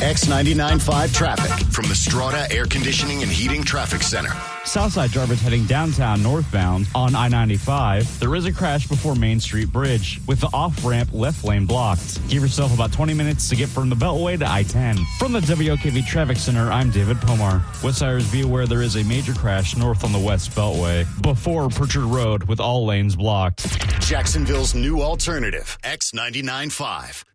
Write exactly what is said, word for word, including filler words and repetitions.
X ninety-nine point five traffic from the Strata Air Conditioning and Heating Traffic Center. Southside drivers heading downtown northbound on I ninety-five. There is a crash before Main Street Bridge with the off-ramp left lane blocked. Give yourself about twenty minutes to get from the Beltway to I ten. From the W O K V Traffic Center, I'm David Pomar. Westsiders, be aware there is a major crash north on the West Beltway before Pritchard Road with all lanes blocked. Jacksonville's new alternative, X ninety-nine point five.